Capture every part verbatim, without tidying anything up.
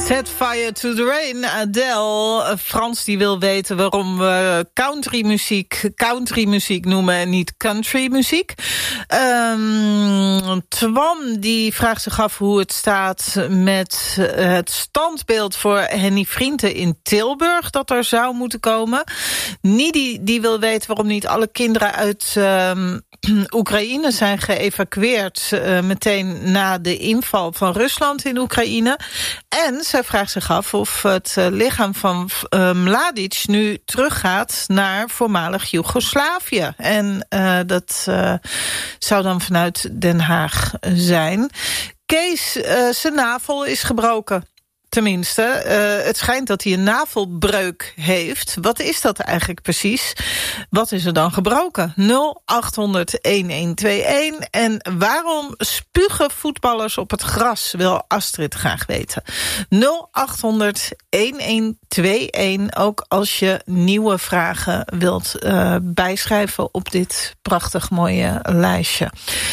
Set Fire to the Rain, Adele. Frans die wil weten waarom we countrymuziek countrymuziek noemen en niet countrymuziek. Um, Twan die vraagt zich af hoe het staat met het standbeeld voor Henny Vrienden in Tilburg dat er zou moeten komen. Nidi die wil weten waarom niet alle kinderen uit um, Oekraïne zijn geëvacueerd uh, meteen na de inval van Rusland in Oekraïne. En zij vraagt zich af of het uh, lichaam van uh, Mladic nu teruggaat naar voormalig Joegoslavië. En uh, dat uh, zou dan vanuit Den Haag zijn. Kees, uh, zijn navel is gebroken. Tenminste, uh, het schijnt dat hij een navelbreuk heeft. Wat is dat eigenlijk precies? Wat is er dan gebroken? nul acht honderd een een twee een. En waarom spugen voetballers op het gras? Wil Astrid graag weten. nul acht honderd een een twee een. Ook als je nieuwe vragen wilt uh, bijschrijven op dit prachtig mooie lijstje.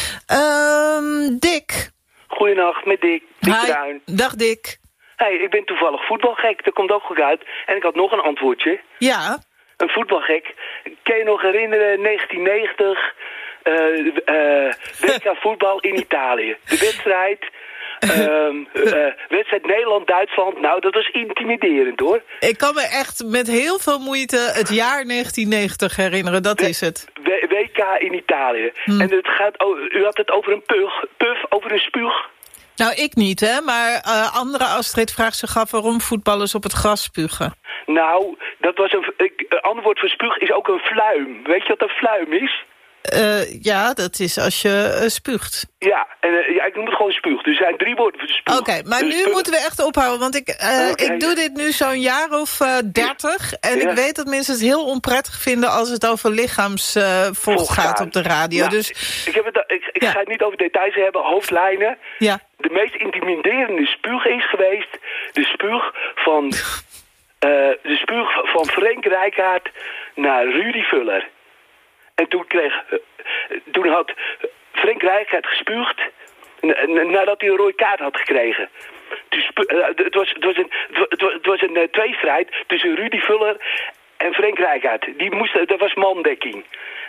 Um, Dick. Goedenacht, met Dick. Dick Hi. Bruin. Dag Dick. Hey, ik ben toevallig voetbalgek, dat komt ook goed uit. En ik had nog een antwoordje. Ja. Een voetbalgek. Kan je nog herinneren, negentien negentig, uh, uh, W K voetbal in Italië. De wedstrijd, um, uh, wedstrijd Nederland-Duitsland, nou dat was intimiderend hoor. Ik kan me echt met heel veel moeite het jaar negentien negentig herinneren, dat w- is het. W- WK in Italië. Hm. En het gaat, oh, u had het over een pug, puf, over een spuug. Nou, ik niet, hè, maar uh, andere Astrid vraagt zich af waarom voetballers op het gras spugen. Nou, dat was een, een ander woord voor spuug is ook een fluim. Weet je wat een fluim is? Uh, ja, dat is als je uh, spuugt. Ja, en uh, ja, ik noem het gewoon spuug. Dus er zijn drie woorden voor spuug. Oké, okay, maar dus nu spuug. moeten we echt ophouden. Want ik, uh, okay. ik doe dit nu zo'n jaar of dertig. Uh, en ja. ik weet dat mensen het heel onprettig vinden als het over lichaamsvocht uh, gaat op de radio. Nou, dus, ik heb het, ik, ik ja. ga het niet over details hebben, hoofdlijnen. Ja. De meest intimiderende spuug is geweest de spuug van, uh, de spuug van Frank Rijkaard naar Rudy Vuller. En toen kreeg, uh, toen had Frank Rijkaard gespuugd n- nadat hij een rode kaart had gekregen. Dus, uh, het was, het was een, het was, het was een uh, tweestrijd tussen Rudy Vuller en Frank Rijkaard. Die moest, dat was mandekking.